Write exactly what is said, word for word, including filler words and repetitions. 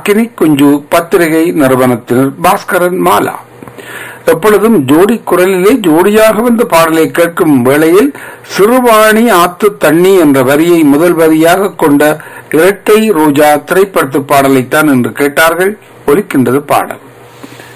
அக்கினி குஞ்சு பத்திரிகை நிறுவனத்தினர் பாஸ்கரன் மாலா. எப்பொழுதும் ஜோடி குரலிலே ஜோடியாக வந்த பாடலை கேட்கும் வேளையில் சிறுவாணி ஆத்து தண்ணி என்ற வரியை முதல் வரியாக கொண்ட இரட்டை ரோஜா திரைப்படத்து பாடலைத்தான் என்று கேட்டார்கள். ஒலிக்கின்றது பாடல்.